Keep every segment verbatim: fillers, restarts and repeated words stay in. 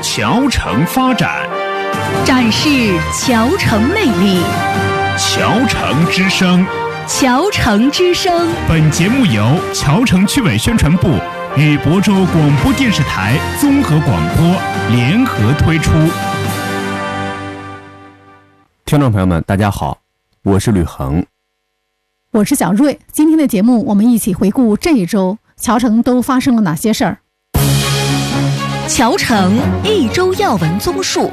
侨城发展， 展示侨城魅力。 侨城之声， 侨城之声。 本节目由侨城区委宣传部与亳州广播电视台综合广播联合推出。 听众朋友们，大家好，我是吕恒， 我是小瑞。今天的节目，我们一起回顾这一周侨城都发生了哪些事儿。 侨城一周要闻综述。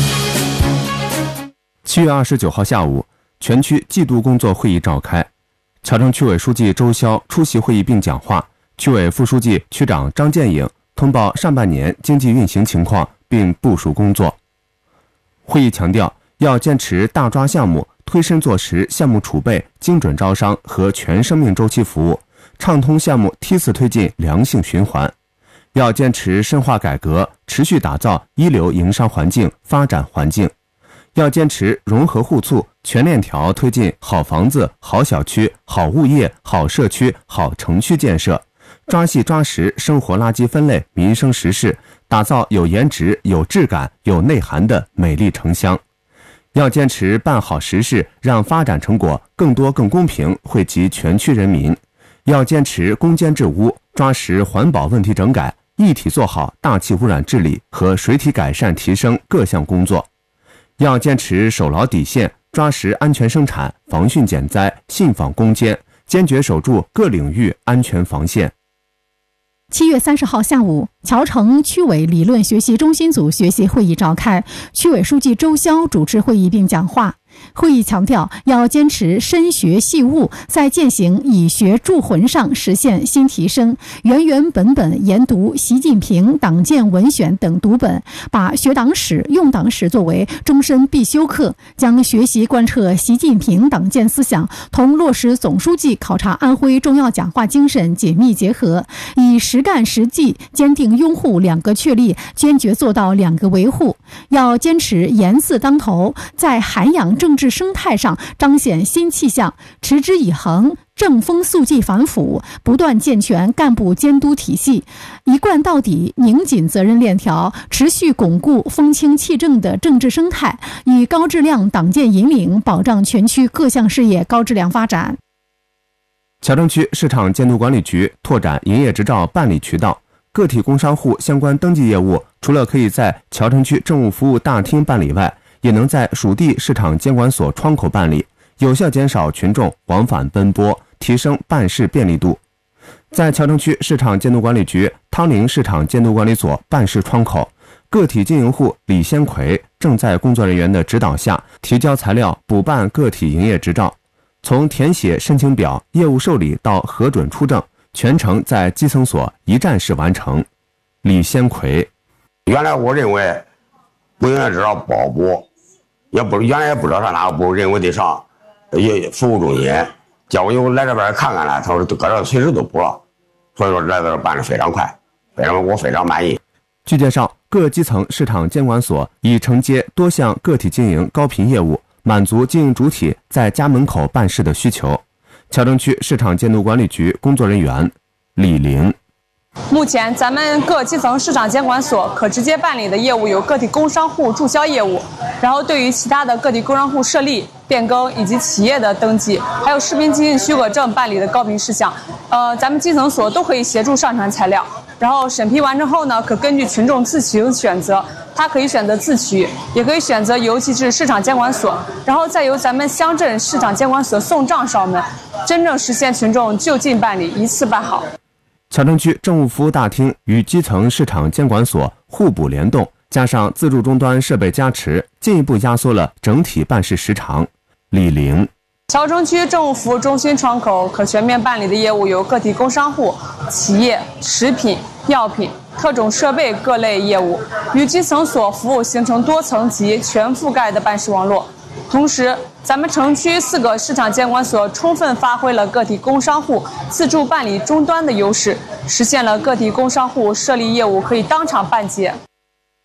七月二十九号下午，全区季度工作会议召开，侨城区委书记周霄出席会议并讲话，区委副书记、区长张建颖通报上半年经济运行情况并部署工作。会议强调，要坚持大抓项目，推深做实项目储备、精准招商和全生命周期服务，畅通项目梯次推进良性循环。要坚持深化改革，持续打造一流营商环境、发展环境。要坚持融合互促，全链条推进好房子、好小区、好物业、好社区、好城区建设，抓细抓实生活垃圾分类、民生实事，打造有颜值、有质感、有内涵的美丽城乡。要坚持办好实事，让发展成果更多更公平惠及全区人民。要坚持攻坚治污，抓实环保问题整改，一体做好大气污染治理和水体改善提升各项工作。要坚持守牢底线，抓实安全生产、防汛减灾、信访攻坚，坚决守住各领域安全防线。 七月三十号下午，侨城区委理论学习中心组学习会议召开，区委书记周霄主持会议并讲话。会议强调，要坚持深学细悟，在践行以学铸魂上实现新提升，原原本本研读习近平党建文选等读本，把学党史、用党史作为终身必修课，将学习贯彻习近平党建思想同落实总书记考察安徽重要讲话精神紧密结合，以实干实际坚定拥护两个确立，坚决做到两个维护。要坚持严字当头，在涵养政治生态上彰显新气象，持之以恒，正风肃纪反腐，不断健全干部监督体系，一贯到底，拧紧责任链条，持续巩固风清气正的政治生态，以高质量党建引领，保障全区各项事业高质量发展。 侨城区市场监督管理局拓展营业执照办理渠道，个体工商户相关登记业务，除了可以在侨城区政务服务大厅办理外，也能在属地市场监管所窗口办理，有效减少群众往返奔波，提升办事便利度。在侨城区市场监督管理局汤陵市场监督管理所办事窗口，个体经营户李先奎正在工作人员的指导下提交材料补办个体营业执照，从填写申请表、业务受理到核准出证，全程在基层所一站式完成。李先奎： 原来我认为不应该知道保补，也不原来也不知道上哪个部，认为得上也服务中心，结果我来这边看看了，他说搁这随时都补了，所以说来这办得非常快，非常我非常满意。 据介绍，各基层市场监管所已承接多项个体经营高频业务，满足经营主体在家门口办事的需求。侨城区市场监督管理局工作人员李玲： 目前咱们各基层市场监管所可直接办理的业务有个体工商户注销业务，然后对于其他的个体工商户设立、变更以及企业的登记，还有食品基因许可证办理的高频事项，呃，咱们基层所都可以协助上传材料，然后审批完成后呢，可根据群众自行选择，他可以选择自取，也可以选择邮寄至市场监管所，然后再由咱们乡镇市场监管所送账上门，真正实现群众就近办理，一次办好。 侨城区政务服务大厅与基层市场监管所互补联动，加上自助终端设备加持，进一步压缩了整体办事时长。李玲： 侨城区政务服务中心窗口可全面办理的业务有个体工商户、企业、食品、药品、特种设备各类业务，与基层所服务形成多层级全覆盖的办事网络。同时，咱们城区四个市场监管所充分发挥了个体工商户自助办理终端的优势，实现了个体工商户设立业务可以当场办结。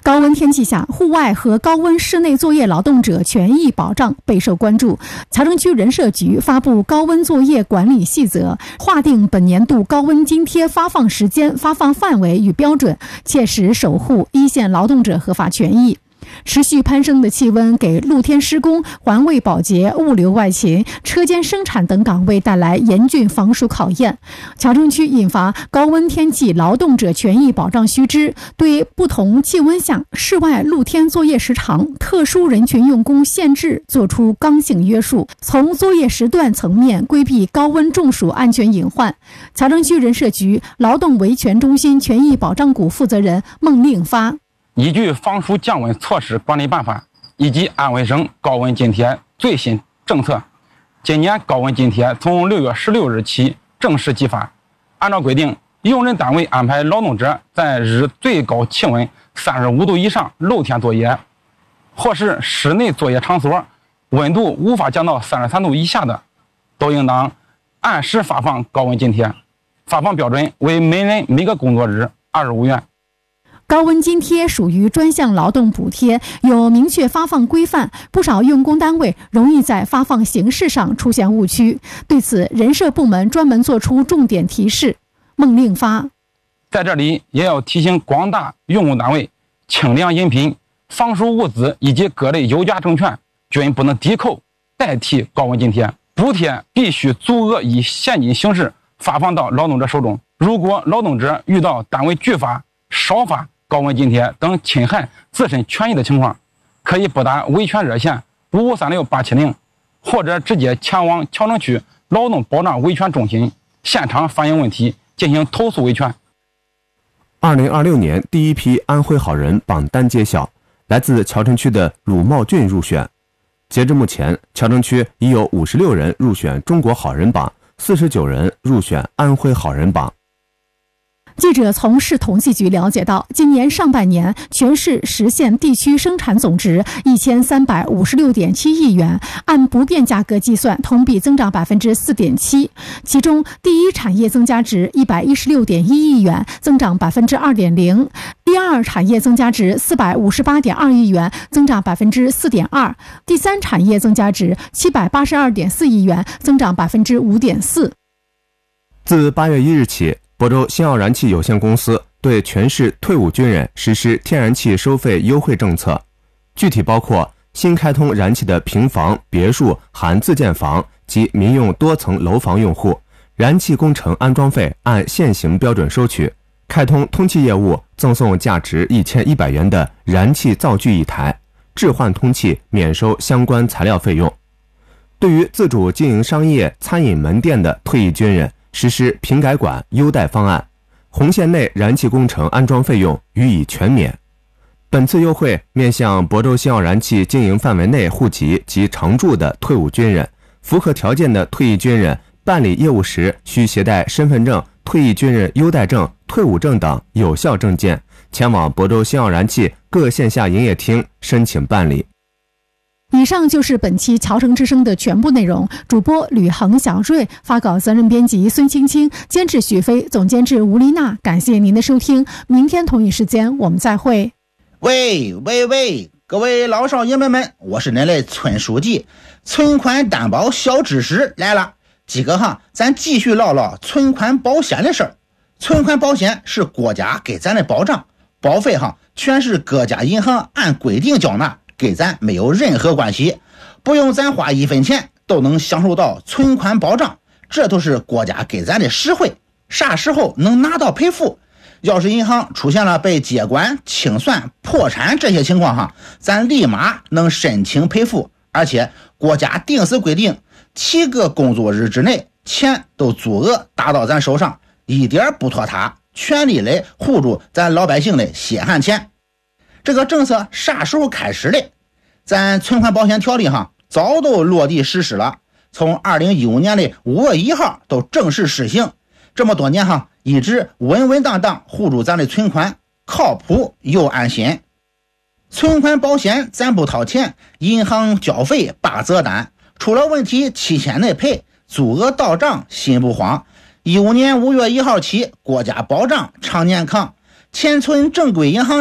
高温天气下，户外和高温室内作业劳动者权益保障备受关注。桥城区人社局发布高温作业管理细则，划定本年度高温津贴发放时间、发放范围与标准，切实守护一线劳动者合法权益。持续攀升的气温给露天施工、环卫保洁、物流外勤、车间生产等岗位带来严峻防暑考验。桥城区印发《高温天气劳动者权益保障须知》，对不同气温下室外露天作业时长、特殊人群用工限制作出刚性约束，从作业时段层面规避高温中暑安全隐患。桥城区人社局劳动维权中心权益保障股负责人孟令发： 依据防暑降温措施管理办法以及安徽省高温津贴最新政策，今年高温津贴从六月十六日起正式激发。按照规定，用人单位安排劳动者在日最高气温三十五度以上露天作业，或是室内作业场所温度无法降到三十三度以下的，都应当按时发放高温津贴，发放标准为每人每个工作日二十五元。 高温津贴属于专项劳动补贴，有明确发放规范，不少用工单位容易在发放形式上出现误区。对此，人社部门专门作出重点提示。孟令发： 在这里也要提醒广大用工单位，清凉饮品、防暑物资以及各类有价证券均不能抵扣代替高温津贴，补贴必须足额以现金形式发放到劳动者手中。如果劳动者遇到单位拒发、少发高温津贴等侵害自身权益的情况，可以拨打维权热线五五三六八七零，或者直接前往桥城区劳动保障维权中心现场反映问题，进行投诉维权。 二零二六年第一批安徽好人榜单揭晓，来自桥城区的鲁茂俊入选。截至目前，桥城区已有五十六人入选中国好人榜，四十九人入选安徽好人榜。 记者从市统计局了解到，今年上半年全市实现地区生产总值一千三百五十六点七亿元，按不变价格计算，同比增长百分之四点七。其中，第一产业增加值一百一十六点一亿元，增长百分之二点零；第二产业增加值四百五十八点二亿元，增长百分之四点二；第三产业增加值七百八十二点四亿元，增长百分之五点四。 自八月一日起，亳州新奥燃气有限公司对全市退伍军人实施天然气收费优惠政策，具体包括新开通燃气的平房、别墅含自建房及民用多层楼房用户，燃气工程安装费按现行标准收取；开通通气业务，赠送价值一千一百元的燃气灶具一台，置换通气免收相关材料费用。对于自主经营商业、餐饮门店的退役军人，实施平改管优待方案，红线内燃气工程安装费用予以全免。本次优惠面向亳州新奥燃气经营范围内户籍及常住的退伍军人，符合条件的退役军人办理业务时需携带身份证、退役军人优待证、退伍证等有效证件，前往亳州新奥燃气各线下营业厅申请办理。 以上就是本期桥城之声的全部内容。主播吕恒、小瑞，发稿责任编辑孙青青，监制许飞，总监制吴丽娜。感谢您的收听，明天同一时间我们再会。 喂喂喂，各位老少爷们们，我是恁的村书记，存款担保小知识来了。今个哈，咱继续唠唠存款保险的事儿。存款保险是国家给咱的保障，保费哈全是各家银行按规定缴纳，给咱没有任何关系，不用咱花一分钱都能享受到存款保障，这都是国家给咱的实惠。啥时候能拿到赔付？要是银行出现了被接管、清算、破产这些情况哈，咱立马能申请赔付，而且国家定时规定，七个工作日之内钱都足额打到咱手上，一点不拖沓，全力来护住咱老百姓的血汗钱。这个政策啥时候开始的？咱存款保险条例哈早都落地实施了，从二零一五年的五月一号都正式实行。这么多年哈，一直稳稳当当护住咱的存款，靠谱又安心。存款保险咱不掏钱，银行交费八折单，出了问题七天内赔，足额到账心不慌。一五年五月一号起，国家保障常年扛，钱存正规银行里，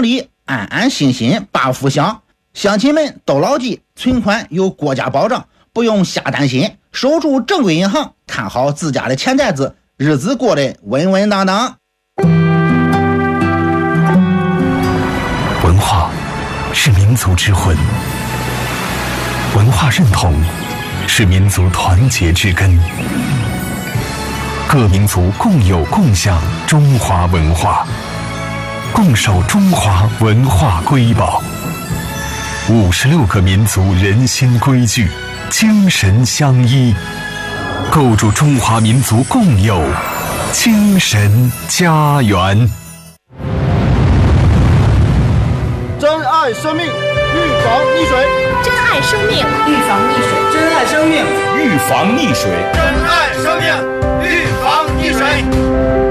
安安心心把福享。乡亲们都牢记，存款有国家保障，不用瞎担心，守住正规银行，看好自家的钱袋子，日子过得稳稳当当。 文化是民族之魂，文化认同是民族团结之根。各民族共有共享中华文化，共守中华文化瑰宝。五十六个民族人心归聚，精神相依，构筑中华民族共有精神家园。 珍爱生命，预防溺水。 珍爱生命，预防溺水。 珍爱生命， 预防溺水。 珍爱生命，预防溺水。